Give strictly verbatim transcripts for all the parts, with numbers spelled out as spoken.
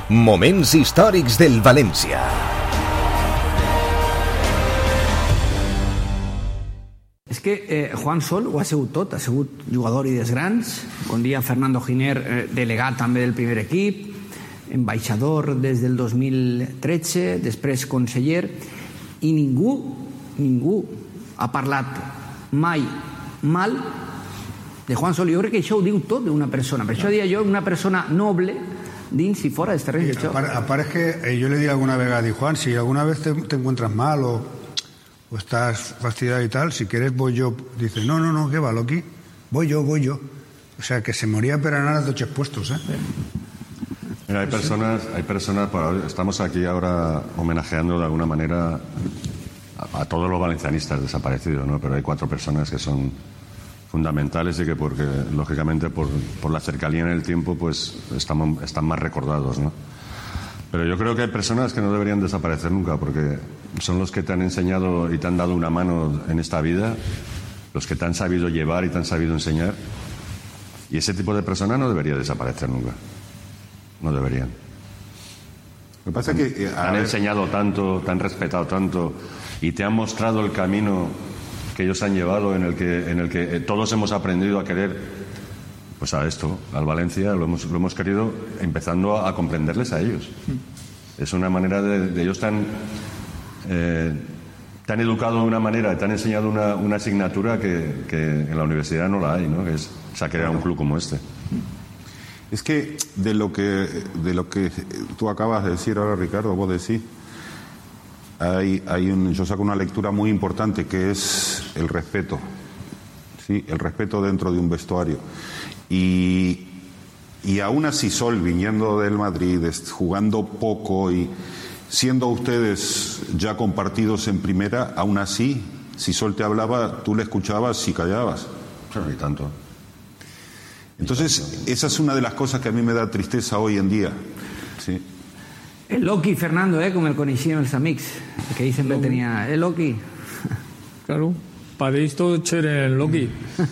Moments històrics del València. És que eh, Juan Sol ho ha sigut tot, ha sigut jugador i dels grans, com dia Fernando Giner, eh, delegat també del primer equip, ambaixador des del dos mil tretze, després conseller, i ningú, ningú ha parlat mai mal de Juan Sol. Jo crec que això ho diu tot d'una persona, per això dia jo, una persona noble, dins i fora dels terrenys de joc. A part és que eh, yo le digo alguna vez a Di Juan, si alguna vez te, te encuentras mal o, o estás fastidiado y tal, si quieres voy yo. Dice, no, no, no, ¿qué va, Loki? Voy yo, voy yo. O sea, que se moría per anar a toches puestos, ¿eh? Mira, hay personas, hay personas, estamos aquí ahora homenajeando de alguna manera a, a todos los valencianistas desaparecidos, ¿no? Pero hay cuatro personas que son fundamentales y que, porque lógicamente por, por la cercanía en el tiempo, pues estamos, están más recordados, ¿no? Pero yo creo que hay personas que no deberían desaparecer nunca, porque son los que te han enseñado y te han dado una mano en esta vida, los que te han sabido llevar y te han sabido enseñar, y ese tipo de personas no debería desaparecer nunca. No deberían. Lo que pasa es que... Eh, te han enseñado tanto, te han respetado tanto y te han mostrado el camino que ellos han llevado, en el que, en el que todos hemos aprendido a querer, pues a esto, al Valencia, lo hemos, lo hemos querido empezando a, a comprenderles a ellos. Es una manera de, de ellos tan... Eh, te han educado de una manera, te han enseñado una, una asignatura que, que en la universidad no la hay, ¿no? Que es, o sea, crear un club como este. Es que de lo que de lo que tú acabas de decir ahora, Ricardo, vos decís, hay, hay un, yo saco una lectura muy importante que es el respeto, ¿sí? El respeto dentro de un vestuario. Y, y aún así Sol, viniendo del Madrid, jugando poco y siendo ustedes ya compartidos en primera, aún así, si Sol te hablaba, tú le escuchabas y callabas. Claro, y tanto. Entonces, esa es una de las cosas que a mí me da tristeza hoy en día. Sí. El Loki, Fernando, eh, com el coneixíem els amics, que ell sempre tenia... Eh, Loki? Claro, podéis todos ser el Loki.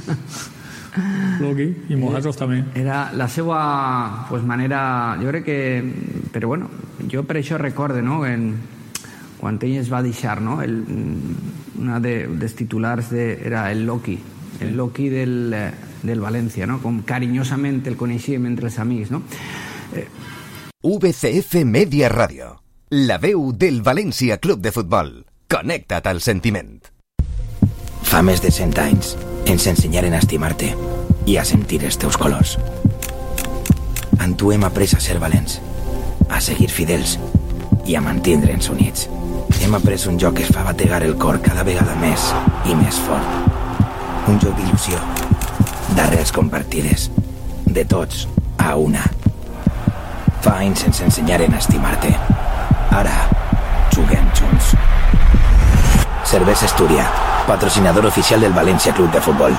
Loki, i nosaltres també. Era la seva pues, manera... Jo crec que... Però bueno, jo per això recorde, no?, en, quan ell es va deixar, no?, el, una de, dels titulars de, era el Loki, el Loki del... del València, no? Com carinyosament el coneixíem entre els amics, no? Eh... V C F Media Ràdio, la veu del València Club de Futbol. Connecta't al sentiment. Fa més de cent anys ens ensenyaren a estimar-te i a sentir els teus colors. En tu hem après a ser valents, a seguir fidels i a mantindre'ns units. Hem après un joc que es fa bategar el cor cada vegada més i més fort. Un joc d'il·lusió, d'arrels compartides, de tots a una. Fa anys ens ensenyaren a estimar-te. Ara, juguem junts. Cervesa Astúria, patrocinador oficial del València Club de Futbol.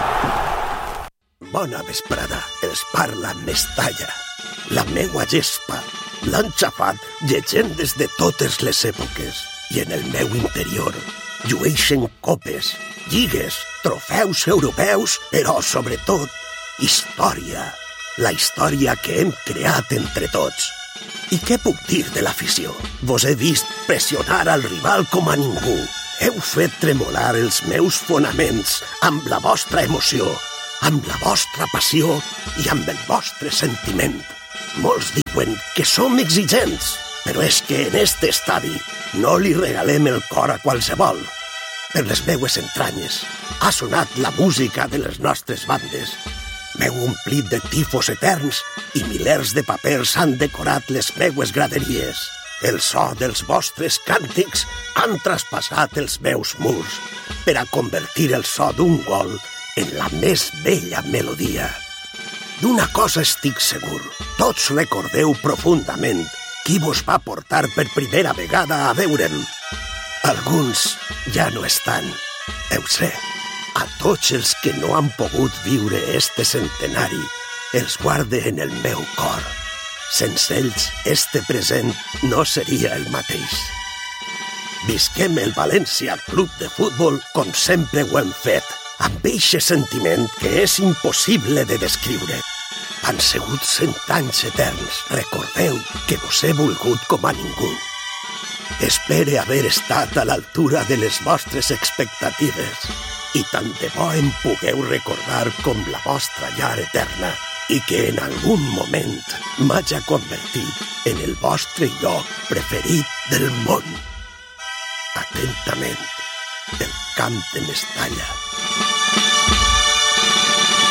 Bona vesprada, els parla Mestalla. La meua gespa l'han xafat llegendes de totes les èpoques i en el meu interior llueixen copes, lligues, trofeus europeus, però sobretot història. La història que hem creat entre tots. I què puc dir de l'afició? Vos he vist pressionar al rival com a ningú. Heu fet tremolar els meus fonaments amb la vostra emoció, amb la vostra passió i amb el vostre sentiment. Molts diuen que som exigents, però és que en este estadi no li regalem el cor a qualsevol. Per les meues entranyes ha sonat la música de les nostres bandes. M'heu omplit de tifos eterns i milers de papers han decorat les meues graderies. El so dels vostres càntics han traspassat els meus murs per a convertir el so d'un gol en la més bella melodia. D'una cosa estic segur, tots recordeu profundament qui vos va portar per primera vegada a veure'm. Alguns ja no estan, ho sé. A tots els que no han pogut viure este centenari, els guarde en el meu cor. Sense ells, este present no seria el mateix. Visquem el València Club de Futbol com sempre ho hem fet, amb eixe sentiment que és impossible de descriure. Han sigut cent anys eterns. Recordeu que vos he volgut com a ningú. Espere haver estat a l'altura de les vostres expectatives i tant de bo em pugueu recordar com la vostra llar eterna i que en algun moment m'haja convertit en el vostre lloc preferit del món. Atentament, del Camp de Mestalla.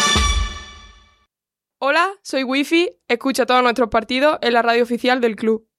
Hola, soy Wifi, escucha todos nuestros partidos en la radio oficial del club.